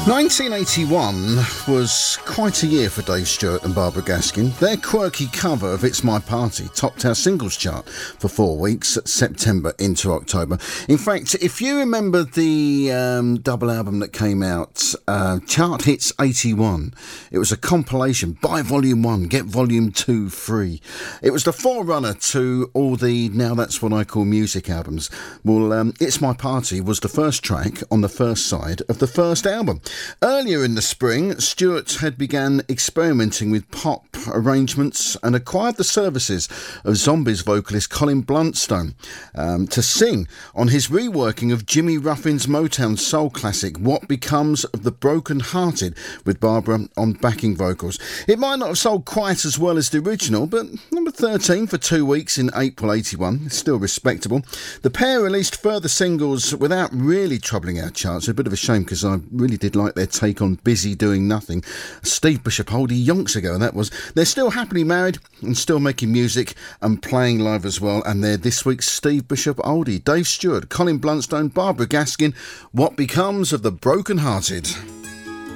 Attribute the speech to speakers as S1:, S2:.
S1: 1981 was quite a year for Dave Stewart and Barbara Gaskin. Their quirky cover of It's My Party topped our singles chart for 4 weeks, September into October. In fact, if you remember the double album that came out, Chart Hits 81, it was a compilation, buy Volume 1, get Volume 2 free. It was the forerunner to all the Now That's What I Call Music albums. Well, It's My Party was the first track on the first side of the first album. Earlier in the spring, Stewart had begun experimenting with pop arrangements and acquired the services of Zombies vocalist Colin Blunstone to sing on his reworking of Jimmy Ruffin's Motown soul classic What Becomes of the Broken Hearted, with Barbara on backing vocals. It might not have sold quite as well as the original, but number 13 for 2 weeks in April 81 is still respectable. The pair released further singles without really troubling our charts. A bit of a shame, because I really did like their take on Busy Doing Nothing. Steve Bishop oldie yonks ago, that was. They're still happily married and still making music and playing live as well, and they're this week's Steve Bishop oldie. Dave Stewart, Colin Blunstone, Barbara Gaskin, What Becomes of the Broken Hearted.